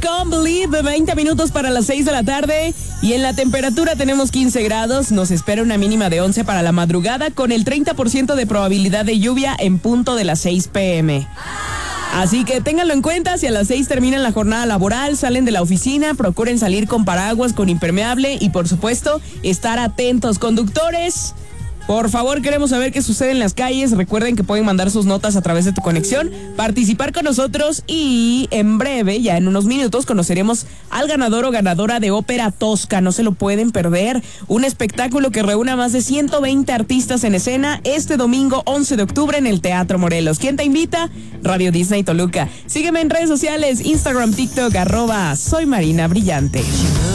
con Believe, 20 minutos para las 6 de la tarde y en la temperatura tenemos 15 grados, nos espera una mínima de 11 para la madrugada con el 30% de probabilidad de lluvia en punto de las 6 p.m. Así que ténganlo en cuenta, si a las 6 terminan la jornada laboral, salen de la oficina, procuren salir con paraguas, con impermeable y por supuesto estar atentos. Conductores, por favor, queremos saber qué sucede en las calles. Recuerden que pueden mandar sus notas a través de Tu Conexión, participar con nosotros y en breve, ya en unos minutos, conoceremos al ganador o ganadora de Ópera Tosca. No se lo pueden perder. Un espectáculo que reúne a más de 120 artistas en escena este domingo 11 de octubre en el Teatro Morelos. ¿Quién te invita? Radio Disney Toluca. Sígueme en redes sociales, Instagram, TikTok, @soy Marina Brillante.